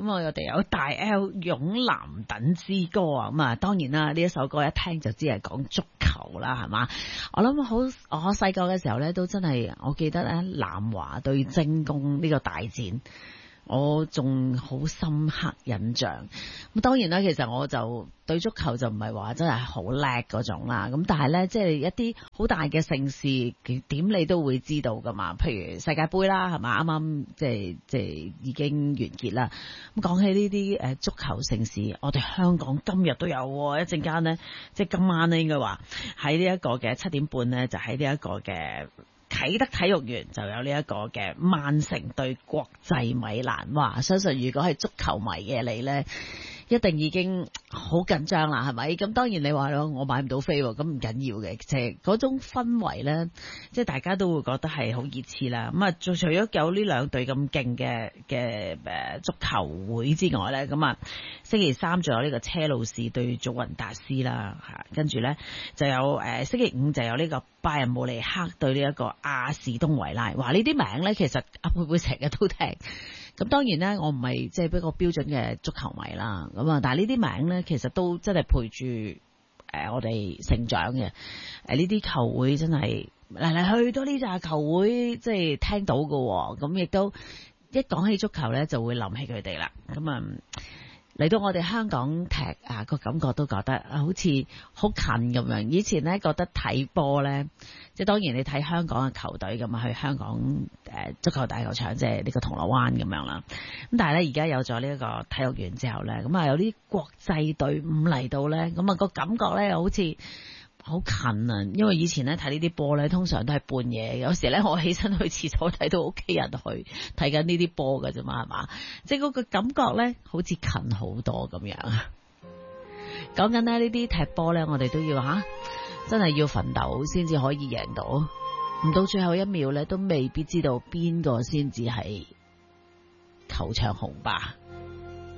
咁我哋有大 L 勇男等之歌啊，咁啊當然啦，呢一首歌一聽就知係講足球啦，係嘛？我諗我細個嘅時候咧，都真係我記得咧南華對精工呢個大戰。我仲好深刻印象，咁當然啦，其實我就對足球就唔係話真係好叻嗰種啦，咁但係呢，即係一啲好大嘅盛事點你都會知道噶嘛，譬如世界盃啦，係嘛，啱啱即係已經完結啦。咁講起呢啲足球盛事，我哋香港今日都有喎，一陣間呢，即係今晚呢應該話喺呢一個嘅7點半呢，就喺呢一個嘅啟德體育園就有呢一個嘅曼城對國際米蘭，哇！相信如果係足球迷嘅你呢，一定已經好緊張啦，係咪？咁當然你話咯，我買唔到飛，咁唔緊要嘅，即係嗰種氛圍呢，即係大家都會覺得係好熱刺啦。咁啊，除咗有呢兩隊咁勁嘅足球會之外呢，咁啊星期三仲有呢個車路士對祖雲達斯啦，跟住呢就有星期五就有呢個拜仁慕尼黑對呢一個阿士東維拉。哇！呢啲名呢，其實阿妹妹成日都聽。咁當然咧，我唔係即係比較標準嘅足球迷啦。咁啊，但係呢啲名咧，其實都真係陪住我哋成長嘅。呢啲球會真係嚟嚟去都呢紮球會，即係聽到嘅。咁亦都一講起足球咧，就會諗起佢哋啦。咁啊嚟到我哋香港踢啊，個感覺都覺得好似好近咁樣。以前咧覺得睇波咧，即係當然你睇香港嘅球隊咁啊，去香港足球大球場，即係呢個銅鑼灣咁樣啦。咁但係咧而家有咗呢一個體育園之後咧，咁啊有啲國際隊伍嚟到咧，咁啊個感覺咧好似好近啊！因為以前咧睇呢啲波咧，通常都係半夜，有時咧我起身去廁所睇到屋企人去睇緊呢啲波㗎啫嘛，係嘛？即係嗰個感覺咧，好似近好多咁樣。講緊咧呢啲踢波咧，我哋都要真係要奮鬥先至可以贏到，唔到最後一秒咧，都未必知道邊個先至係球場雄霸。